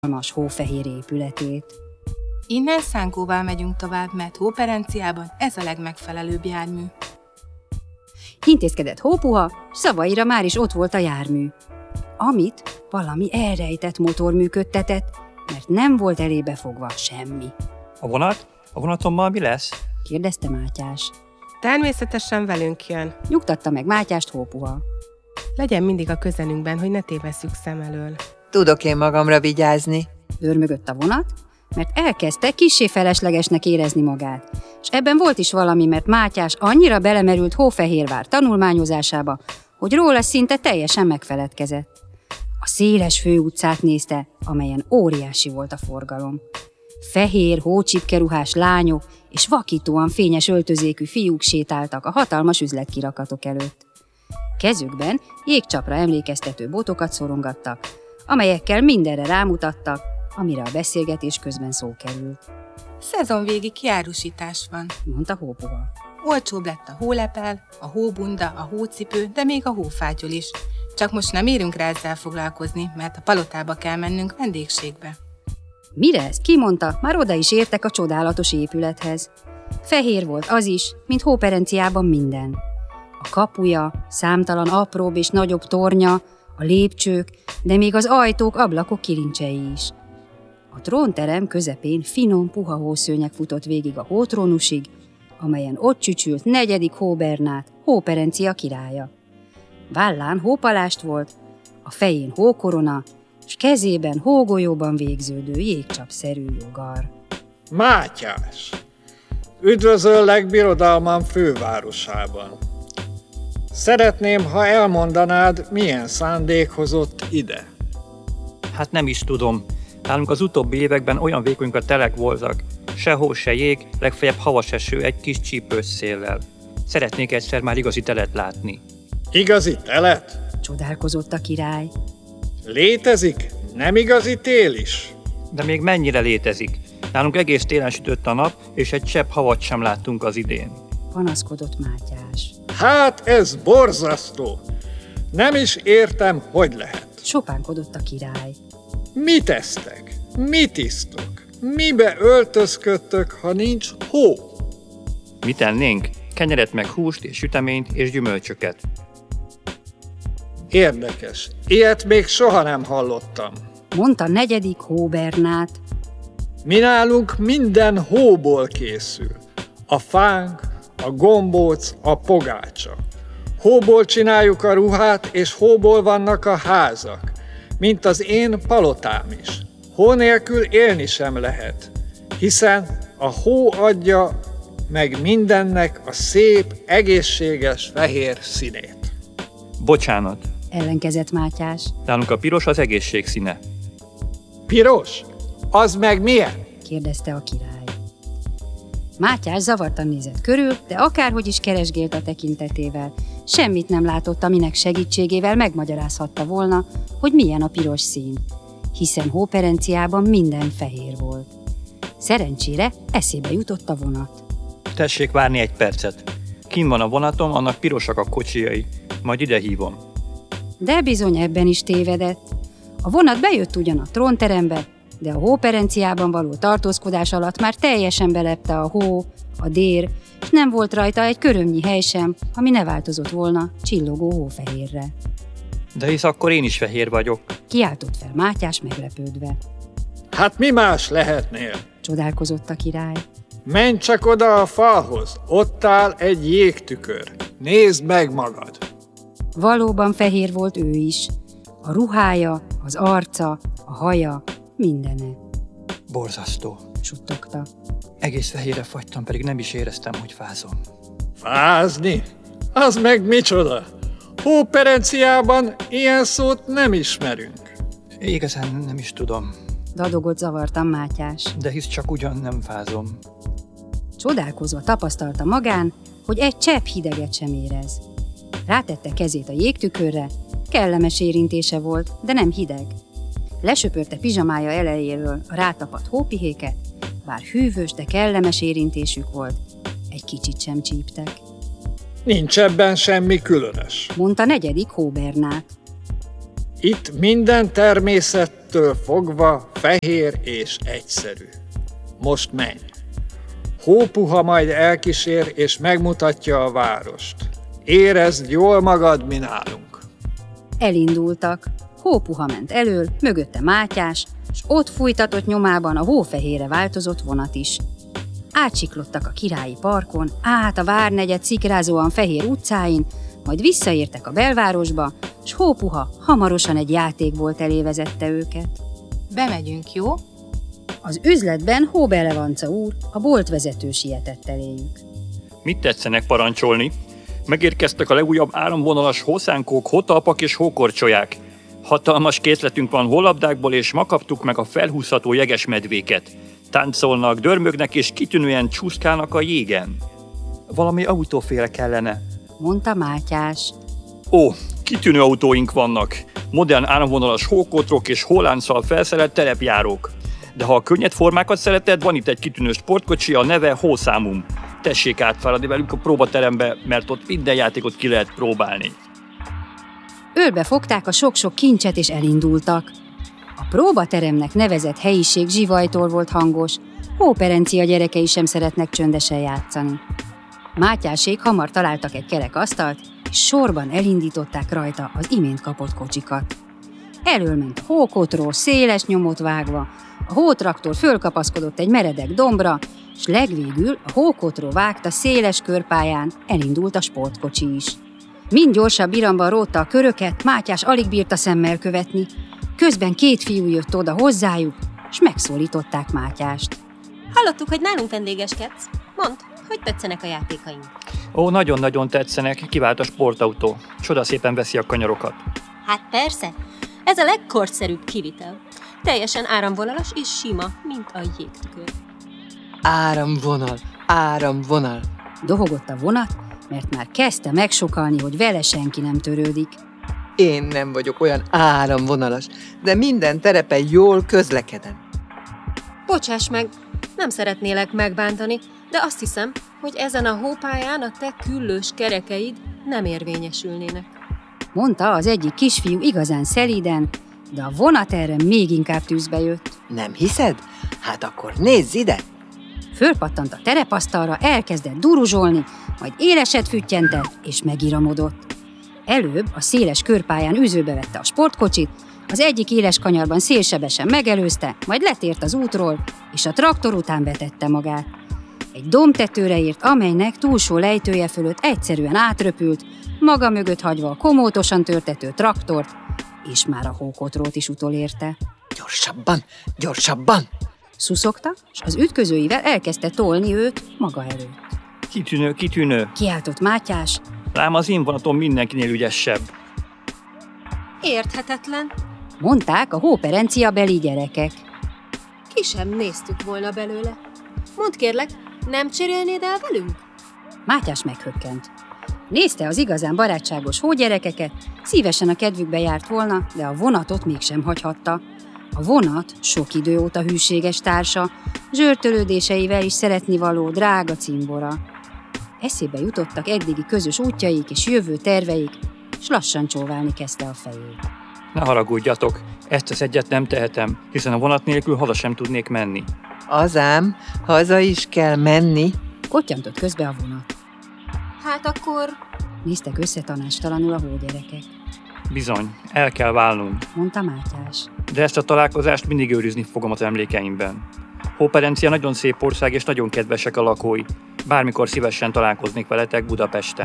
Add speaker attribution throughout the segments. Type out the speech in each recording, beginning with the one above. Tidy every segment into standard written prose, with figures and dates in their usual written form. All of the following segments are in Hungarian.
Speaker 1: hatalmas hófehér épületét.
Speaker 2: Innen Szánkóval megyünk tovább, mert Hóperenciában ez a legmegfelelőbb jármű.
Speaker 1: Intézkedett Hópuha, szavaira már is ott volt a jármű, amit valami elrejtett motor működtetett, mert nem volt elébe fogva semmi.
Speaker 3: A vonat? A vonatommal mi lesz?
Speaker 1: Kérdezte Mátyás.
Speaker 2: Természetesen velünk jön.
Speaker 1: Nyugtatta meg Mátyást Hópuha.
Speaker 2: Legyen mindig a közelünkben, hogy ne tévesszük szem elől.
Speaker 4: Tudok én magamra vigyázni.
Speaker 1: Dörmögött a vonat, mert elkezdte kissé feleslegesnek érezni magát. És ebben volt is valami, mert Mátyás annyira belemerült Hófehérvár tanulmányozásába, hogy róla szinte teljesen megfeledkezett. A széles főutcát nézte, amelyen óriási volt a forgalom. Fehér, hócsipkeruhás lányok és vakítóan fényes öltözékű fiúk sétáltak a hatalmas üzletkirakatok előtt. Kezükben jégcsapra emlékeztető botokat szorongattak, amelyekkel mindenre rámutattak, amire a beszélgetés közben szó került.
Speaker 2: Szezonvégi kiárusítás van,
Speaker 1: Mondta Hópuha.
Speaker 2: Olcsóbb lett a hólepel, a hóbunda, a hócipő, de még a hófátyol is. Csak most nem érünk rá ezzel foglalkozni, mert a palotába kell mennünk vendégségbe.
Speaker 1: Mire ezt kimondta, már oda is értek a csodálatos épülethez. Fehér volt az is, mint Hóperenciában minden. A kapuja, számtalan apróbb és nagyobb tornya, a lépcsők, de még az ajtók, ablakok kilincsei is. A trónterem közepén finom, puha hószőnyeg futott végig a hótrónusig, amelyen ott csücsült 4. Hóbernát, Hóperencia királya. Vállán hópalást volt, a fején hókorona, s kezében hógolyóban végződő jégcsapszerű jogar.
Speaker 5: Mátyás! Üdvözöllek birodalmam fővárosában. Szeretném, ha elmondanád, milyen szándék hozott ide.
Speaker 3: Hát nem is tudom. Nálunk az utóbbi években olyan vékonyk a telek voltak. Se hó, se jég, legfeljebb havas eső egy kis csípős széllel. Szeretnék egyszer már igazi telet látni.
Speaker 5: Igazi telet?
Speaker 1: Csodálkozott a király.
Speaker 5: Létezik nem igazi tél is?
Speaker 3: De még mennyire létezik? Nálunk egész télen sütött a nap, és egy csepp havat sem láttunk az idén.
Speaker 1: Panaszkodott Mátyás.
Speaker 5: Hát ez borzasztó! Nem is értem, hogy lehet.
Speaker 1: Sopánkodott a király.
Speaker 5: Mit esztek? Mit isztok? Mibe öltözködtök, ha nincs hó?
Speaker 3: Mit ennénk? Kenyeret meg húst és süteményt és gyümölcsöket.
Speaker 5: Érdekes. Ilyet még soha nem hallottam.
Speaker 1: Mondta 4. Hóbernát.
Speaker 5: Mi nálunk minden hóból készül. A fánk, a gombóc, a pogácsa. Hóból csináljuk a ruhát, és hóból vannak a házak. Mint az én palotám is. Hó nélkül élni sem lehet, hiszen a hó adja meg mindennek a szép, egészséges fehér színét.
Speaker 3: Bocsánat,
Speaker 1: Ellenkezett Mátyás.
Speaker 3: nálunk a piros az egészség színe.
Speaker 5: Piros? Az meg milyen?
Speaker 1: Kérdezte a király. Mátyás zavartan nézett körül, de akárhogy is keresgélt a tekintetével, semmit nem látott, aminek segítségével megmagyarázhatta volna, hogy milyen a piros szín, hiszen Hóperenciában minden fehér volt. Szerencsére eszébe jutott a vonat.
Speaker 3: Tessék várni egy percet. Kinn van a vonatom, annak pirosak a kocsijai. Majd ide hívom.
Speaker 1: De bizony ebben is tévedett. A vonat bejött ugyan a trónterembe, de a Hóperenciában való tartózkodás alatt már teljesen belepte a hó, a dér, és nem volt rajta egy körömnyi hely sem, ami ne változott volna csillogó hófehérre.
Speaker 3: De hisz akkor én is fehér vagyok.
Speaker 1: Kiáltott fel Mátyás meglepődve.
Speaker 5: Hát mi más lehetnél?
Speaker 1: Csodálkozott a király.
Speaker 5: Menj csak oda a falhoz, ott áll egy jégtükör. Nézd meg magad!
Speaker 1: Valóban fehér volt ő is. A ruhája, az arca, a haja, mindene.
Speaker 3: Borzasztó.
Speaker 1: Suttogta.
Speaker 3: Egész fehérre fagytam, pedig nem is éreztem, hogy fázom.
Speaker 5: Fázni? Az meg micsoda? Hóperenciában ilyen szót nem ismerünk.
Speaker 3: Igazán nem is tudom,
Speaker 1: Dadogott zavartan Mátyás.
Speaker 3: de hisz csak ugyan nem fázom.
Speaker 1: Csodálkozva tapasztalta magán, hogy egy csepp hideget sem érez. Rátette kezét a jégtükörre, kellemes érintése volt, de nem hideg. Lesöpörte pizsamája elejéről a rátapadt hópihéket, bár hűvös, de kellemes érintésük volt, egy kicsit sem csíptek.
Speaker 5: Nincs ebben semmi különös.
Speaker 1: Mondta 4. Hóbernát.
Speaker 5: Itt minden természettől fogva fehér és egyszerű. Most menj. Hópuha majd elkísér és megmutatja a várost. Érezd jól magad, mi nálunk.
Speaker 1: Elindultak. Hópuha ment elől, mögötte Mátyás, s ott fújtatott nyomában a hófehérre változott vonat is. Átsiklottak a Királyi parkon, át a várnegyed szikrázóan fehér utcáin, majd visszaértek a belvárosba, s Hópuha hamarosan egy játékbolt elé vezette őket.
Speaker 2: Bemegyünk, jó?
Speaker 1: Az üzletben Hóbelevanca úr, a boltvezető sietett eléjük.
Speaker 3: Mit tetszenek parancsolni? Megérkeztek a legújabb áramvonalas hószánkók, hótalpak és hókorcsolyák. Hatalmas készletünk van hólabdákból, és ma kaptuk meg a felhúzható jegesmedvéket. Táncolnak, dörmögnek és kitűnően csúszkálnak a jégen. Valami autóféle kellene,
Speaker 1: Mondta Mátyás.
Speaker 3: Ó, kitűnő autóink vannak. Modern áramvonalas hókotrok és hólánccal felszerelt terepjárók. De ha a könnyed formákat szereted, van itt egy kitűnő sportkocsi, a neve Hószámum. Tessék átfáradni velünk a próbaterembe, mert ott minden játékot ki lehet próbálni.
Speaker 1: Ölbe fogták a sok-sok kincset és elindultak. A próbateremnek nevezett helyiség zsivajtól volt hangos, Hóperencia gyerekei sem szeretnek csöndesen játszani. Mátyásék hamar találtak egy kerek asztalt, és sorban elindították rajta az imént kapott kocsikat. Elől ment a hókotró, széles nyomot vágva, a hótraktor fölkapaszkodott egy meredek dombra, s legvégül a hókotró vágta széles körpályán, elindult a sportkocsi is. Mind gyorsabb iramban rótta a köröket, Mátyás alig bírta szemmel követni. Közben 2 fiú jött oda hozzájuk, s megszólították Mátyást.
Speaker 6: Hallottuk, hogy nálunk vendégeskedsz. Mondd, hogy tetszenek a játékaink.
Speaker 3: Ó, nagyon-nagyon tetszenek, kivált a sportautó. Csoda szépen veszi a kanyarokat.
Speaker 6: Hát persze, ez a legkorszerűbb kivitel. Teljesen áramvonalas és sima, mint a jégtükör.
Speaker 4: Áramvonal, áramvonal.
Speaker 1: Dohogott a vonat, mert már kezdte megsokalni, hogy vele senki nem törődik.
Speaker 4: Én nem vagyok olyan áramvonalas, de minden terepen jól közlekedem.
Speaker 6: Bocsáss meg, nem szeretnélek megbántani, de azt hiszem, hogy ezen a hópályán a te küllős kerekeid nem érvényesülnének.
Speaker 1: Mondta az egyik kisfiú igazán szelíden, de a vonat erre még inkább tűzbe jött.
Speaker 4: Nem hiszed? Hát akkor nézz ide!
Speaker 1: Fölpattant a terepasztalra, elkezdett duruzsolni, majd éleset füttyentett és megiramodott. Előbb a széles körpályán üzőbe vette a sportkocsit, az egyik éles kanyarban szélsebesen megelőzte, majd letért az útról, és a traktor után vetette magát. Egy dombtetőre ért, amelynek túlsó lejtője fölött egyszerűen átröpült, maga mögött hagyva a komótosan törtető traktort, és már a hókotrót is utolérte.
Speaker 4: Gyorsabban, gyorsabban!
Speaker 1: Szuszogta, és az ütközőivel elkezdte tolni őt maga előtt.
Speaker 3: Kitűnő, kitűnő.
Speaker 1: Kiáltott Mátyás.
Speaker 3: Lám az én vonatom mindenkinél ügyesebb.
Speaker 6: Érthetetlen,
Speaker 1: Mondták a Hóperencia beli gyerekek.
Speaker 6: ki sem néztük volna belőle. Mondd kérlek, nem cserélnéd el velünk?
Speaker 1: Mátyás meghökkent. Nézte az igazán barátságos hógyerekeket, szívesen a kedvükbe járt volna, de a vonatot mégsem hagyhatta. A vonat sok idő óta hűséges társa, zsörtölődéseivel is szeretnivaló drága cimbora. Eszébe jutottak eddigi közös útjaik és jövő terveik, s lassan csóválni kezdte a fejét.
Speaker 3: Ne haragudjatok, ezt az egyet nem tehetem, hiszen a vonat nélkül haza sem tudnék menni.
Speaker 4: Azám, haza is kell menni.
Speaker 1: Kottyantott közbe a vonat.
Speaker 6: Hát akkor
Speaker 1: Néztek összetanástalanul a hógyerekek.
Speaker 3: Bizony, el kell válnunk.
Speaker 1: Mondta Mátyás.
Speaker 3: De ezt a találkozást mindig őrizni fogom az emlékeimben. Hóperencia nagyon szép ország és nagyon kedvesek a lakói. Bármikor szívesen találkoznék veletek Budapesten.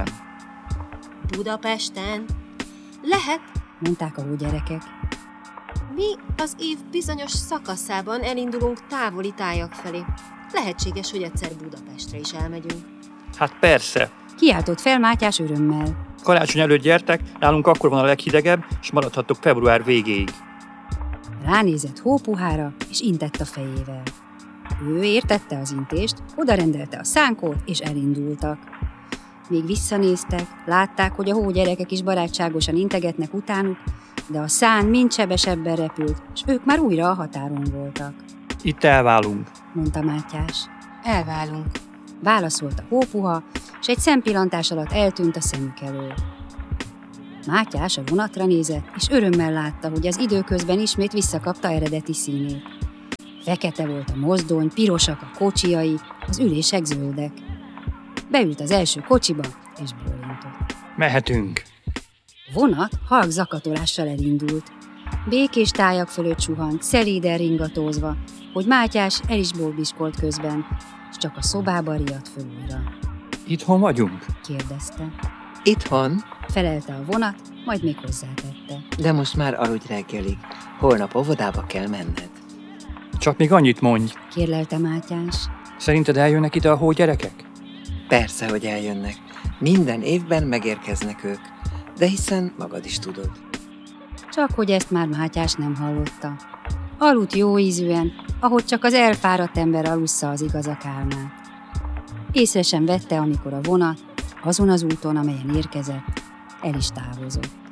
Speaker 6: Budapesten? Lehet,
Speaker 1: Mondták a hógyerekek.
Speaker 6: mi az év bizonyos szakaszában elindulunk távoli tájak felé. Lehetséges, hogy egyszer Budapestre is elmegyünk.
Speaker 3: Hát persze.
Speaker 1: Kiáltott fel Mátyás örömmel.
Speaker 3: Karácsony előtt gyertek, nálunk akkor van a leghidegebb, és maradhattok február végéig.
Speaker 1: Ránézett Hópuhára, és intett a fejével. Ő értette az intést, odarendelte a szánkót, és elindultak. Még visszanéztek, látták, hogy a hógyerekek is barátságosan integetnek utánuk, de a szán mind sebesebben repült, és ők már újra a határon voltak.
Speaker 3: Itt elválunk.
Speaker 1: Mondta Mátyás.
Speaker 2: Elválunk.
Speaker 1: Válaszolt a Hópuha, és egy szempillantás alatt eltűnt a szemük elől. Mátyás a vonatra nézett, és örömmel látta, hogy az időközben ismét visszakapta eredeti színét. Fekete volt a mozdony, pirosak a kocsiai, az ülések zöldek. Beült az első kocsiba, és bólintott.
Speaker 3: Mehetünk.
Speaker 1: A vonat halk zakatolással elindult. Békés tájak fölött suhant, szelíden ringatózva, hogy Mátyás el is bolbiskolt közben, és csak a szobába riadt föl újra.
Speaker 3: Itthon vagyunk?
Speaker 1: Kérdezte.
Speaker 4: Itthon,
Speaker 1: Felelte a vonat, majd még hozzátette.
Speaker 4: de most már aludj reggelig. Holnap óvodába kell menned.
Speaker 3: Csak még annyit mondj.
Speaker 1: Kérlelte Mátyás.
Speaker 3: Szerinted eljönnek ide a hógyerekek?
Speaker 4: Persze, hogy eljönnek. Minden évben megérkeznek ők. De hiszen magad is tudod.
Speaker 1: Csak hogy ezt már Mátyás nem hallotta. Aludt jó ízűen, ahogy csak az elfáradt ember alussza az igazak álmát. Észre sem vette, amikor a vonat azon az úton, amelyen érkezett, el is távozott.